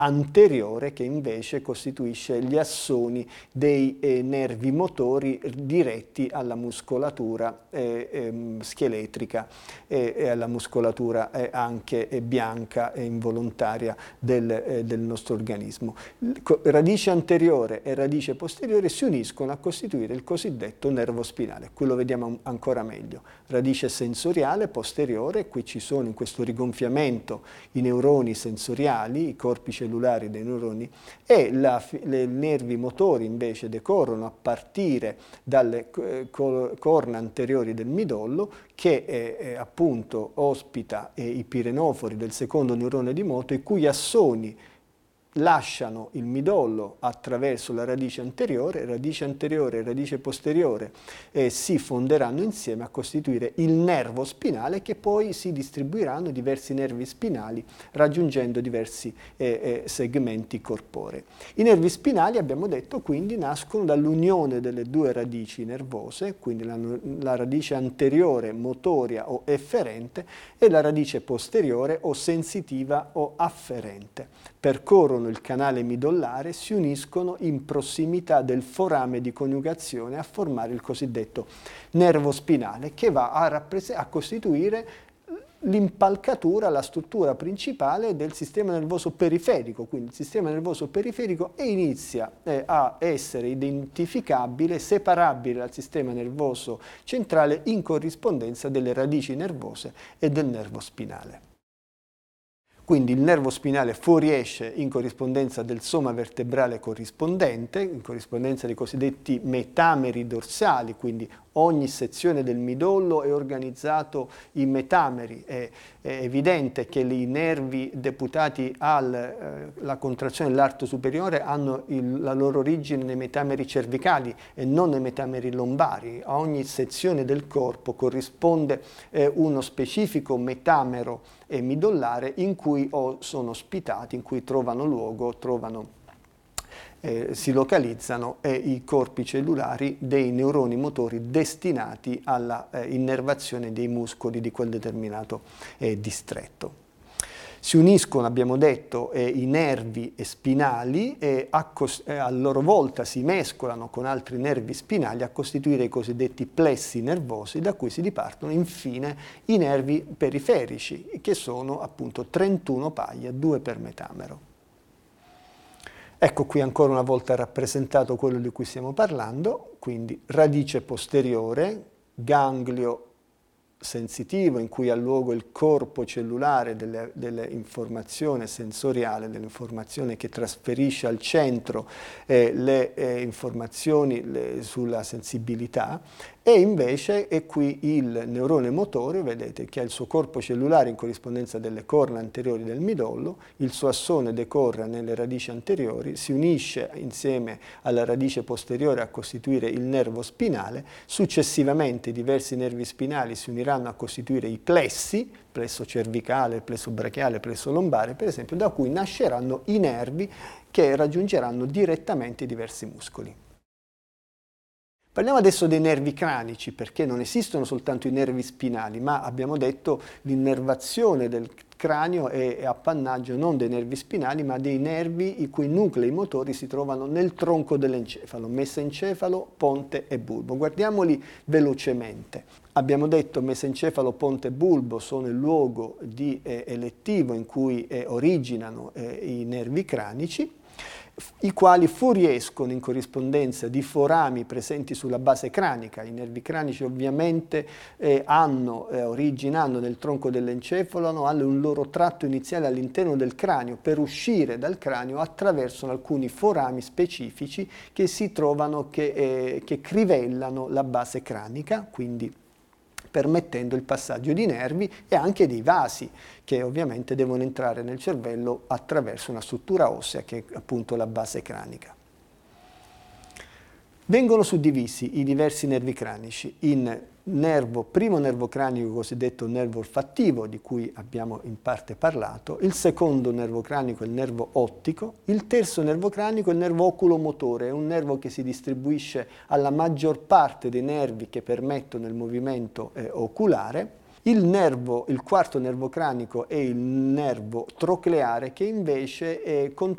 anteriore che invece costituisce gli assoni dei nervi motori diretti alla muscolatura scheletrica e alla muscolatura anche bianca e involontaria del nostro organismo. Radice anteriore e radice posteriore si uniscono a costituire il cosiddetto nervo spinale. Qui lo vediamo ancora meglio. Radice sensoriale posteriore, qui ci sono in questo rigonfiamento i neuroni sensoriali, i corpi cellulari dei neuroni, e i nervi motori invece decorrono a partire dalle corna anteriori del midollo, che appunto ospita i pirenofori del secondo neurone di moto, i cui assoni lasciano il midollo attraverso la radice anteriore e radice posteriore si fonderanno insieme a costituire il nervo spinale, che poi si distribuiranno diversi nervi spinali raggiungendo diversi segmenti corporei. I nervi spinali, abbiamo detto, quindi nascono dall'unione delle due radici nervose, quindi la radice anteriore motoria o efferente e la radice posteriore o sensitiva o afferente. Percorrono il canale midollare, si uniscono in prossimità del forame di coniugazione a formare il cosiddetto nervo spinale, che va a costituire l'impalcatura, la struttura principale del sistema nervoso periferico. Quindi il sistema nervoso periferico inizia a essere identificabile, separabile dal sistema nervoso centrale in corrispondenza delle radici nervose e del nervo spinale. Quindi il nervo spinale fuoriesce in corrispondenza del soma vertebrale corrispondente, in corrispondenza dei cosiddetti metameri dorsali, quindi ogni sezione del midollo è organizzato in metameri. È evidente che i nervi deputati alla contrazione dell'arto superiore hanno la loro origine nei metameri cervicali e non nei metameri lombari. A ogni sezione del corpo corrisponde uno specifico metamero midollare in cui sono ospitati, in cui trovano luogo, si localizzano i corpi cellulari dei neuroni motori destinati alla innervazione dei muscoli di quel determinato distretto. Si uniscono, abbiamo detto, i nervi spinali e a loro volta si mescolano con altri nervi spinali a costituire i cosiddetti plessi nervosi, da cui si dipartono infine i nervi periferici, che sono appunto 31 paia, 2 per metamero. Ecco qui ancora una volta rappresentato quello di cui stiamo parlando, quindi radice posteriore, ganglio sensitivo in cui ha luogo il corpo cellulare dell'informazione sensoriale, dell'informazione che trasferisce al centro le informazioni sulla sensibilità, e invece è qui il neurone motore, vedete, che ha il suo corpo cellulare in corrispondenza delle corna anteriori del midollo, il suo assone decorre nelle radici anteriori, si unisce insieme alla radice posteriore a costituire il nervo spinale, successivamente diversi nervi spinali si uniranno a costituire i plessi, plesso cervicale, plesso brachiale, plesso lombare, per esempio, da cui nasceranno i nervi che raggiungeranno direttamente i diversi muscoli. Parliamo adesso dei nervi cranici, perché non esistono soltanto i nervi spinali, ma abbiamo detto l'innervazione del cranio è appannaggio non dei nervi spinali, ma dei nervi i cui nuclei motori si trovano nel tronco dell'encefalo, mesencefalo, ponte e bulbo. Guardiamoli velocemente. Abbiamo detto mesencefalo, ponte e bulbo sono il luogo elettivo in cui originano i nervi cranici, i quali fuoriescono in corrispondenza di forami presenti sulla base cranica. I nervi cranici ovviamente originando nel tronco dell'encefalo, hanno un loro tratto iniziale all'interno del cranio. Per uscire dal cranio attraversano alcuni forami specifici che si trovano, che crivellano la base cranica, quindi permettendo il passaggio di nervi e anche dei vasi che ovviamente devono entrare nel cervello attraverso una struttura ossea che è appunto la base cranica. Vengono suddivisi i diversi nervi cranici in primo nervo cranico cosiddetto nervo olfattivo, di cui abbiamo in parte parlato, il secondo nervo cranico è il nervo ottico, il terzo nervo cranico è il nervo oculomotore, è un nervo che si distribuisce alla maggior parte dei nervi che permettono il movimento oculare, Il quarto nervo cranico è il nervo trocleare, che invece